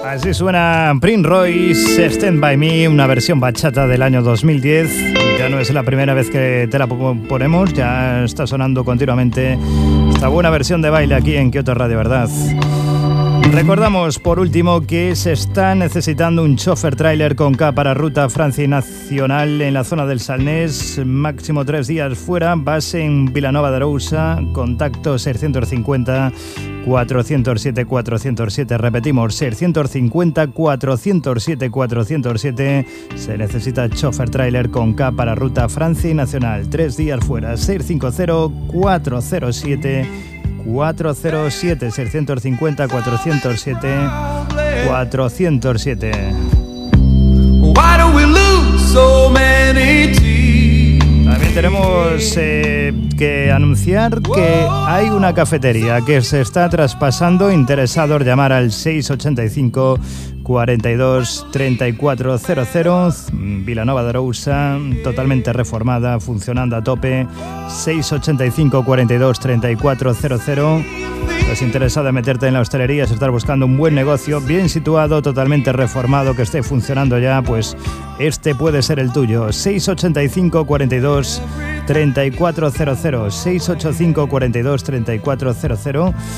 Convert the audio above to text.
Así suena Prince Royce, Stand By Me, una versión bachata del año 2010. Ya no es la primera vez que te la ponemos, ya está sonando continuamente esta buena versión de baile aquí en Kyoto Radio, ¿verdad? Recordamos por último que se está necesitando un chofer trailer con K para ruta Francia y Nacional en la zona del Salnés, máximo 3 días fuera, base en Vilanova de Arousa, contacto 650 407 407, repetimos 650 407 407, se necesita chofer trailer con K para ruta Francia y Nacional, 3 días fuera, 650 407 407, 650 407 407. También tenemos que anunciar que hay una cafetería que se está traspasando. Interesados, llamar al 685 42 3400, Vilanova de Arousa, totalmente reformada, funcionando a tope. 685 42 3400. Pues interesado en meterte en la hostelería, si estás buscando un buen negocio, bien situado, totalmente reformado, que esté funcionando ya, pues este puede ser el tuyo. 685 42 3400, 685 42 3400.